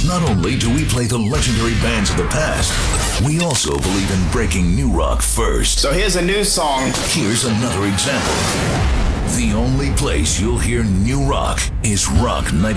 Not only do we play the legendary bands of the past, we also believe in breaking new rock first. So here's a new song. Here's another example. The only place you'll hear new rock is Rock 90.